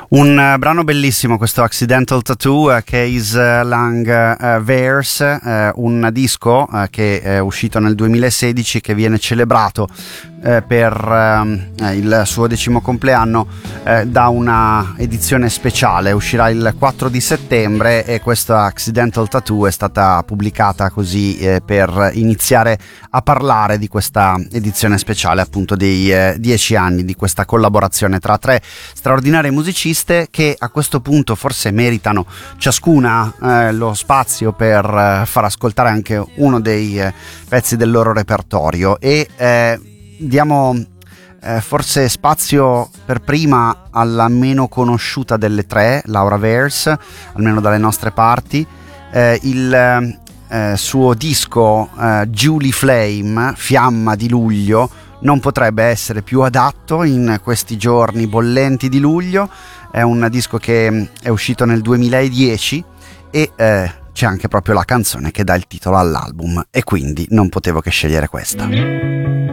Un brano bellissimo questo Accidental Tattoo, Kees Lang Verse, un disco che è uscito nel 2016 che viene celebrato per il suo 10° compleanno da una edizione speciale. Uscirà il 4 di settembre e questa Accidental Tattoo è stata pubblicata così per iniziare a parlare di questa edizione speciale, appunto dei 10 anni di questa collaborazione tra 3 straordinarie musiciste che a questo punto forse meritano ciascuna lo spazio per far ascoltare anche uno dei pezzi del loro repertorio e diamo forse spazio per prima alla meno conosciuta delle 3, Laura Verse, almeno dalle nostre parti. Il suo disco Julie Flame, Fiamma di luglio, non potrebbe essere più adatto in questi giorni bollenti di luglio. È un disco che è uscito nel 2010 e c'è anche proprio la canzone che dà il titolo all'album, e quindi non potevo che scegliere questa.